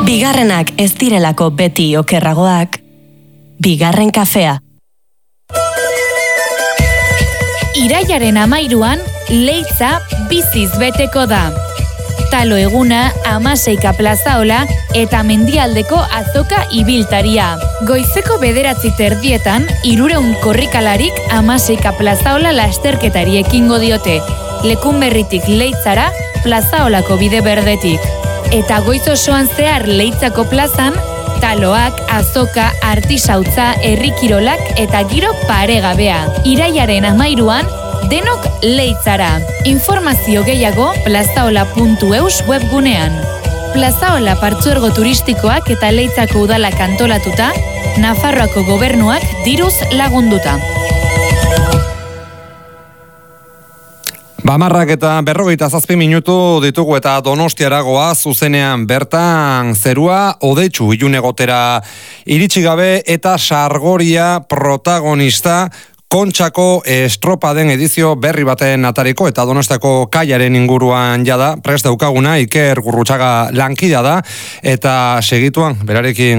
Bigarrenak ez direlako beti okerragoak. Bigarren kafea. Irailaren 13an, Leitza biziz beteko da. Talo eguna, Amaseika plazaola eta Mendialdeko azoka ibiltaria. Goizeko 9:30 300 korrikalarik Amaseika plazaola lasterketari ekingo diote. Lekunberritik Leitzara, plazaolako bide berdetik. Eta goiz osoan zehar Leitzako plazan, taloak, azoka, artisautza, herrikirolak eta giro paregabea. Irailaren 13an, denok Leitzara. Informazio gehiago plazaola.eus webgunean. Plazaola partzuergo turistikoak eta Leitzako udalak antolatuta, Nafarroako gobernuak diruz lagunduta. 10:47 minutu ditugu eta Donostiara goaz zuzenean bertan zerua hodeitsu ilunegotera iritsi gabe eta Sargoria protagonista Kontxako estropaden edizio berri baten atariko eta Donostiako kaiaren inguruan jada prest daukaguna Iker Gurrutxaga lankidea da eta segituan berarekin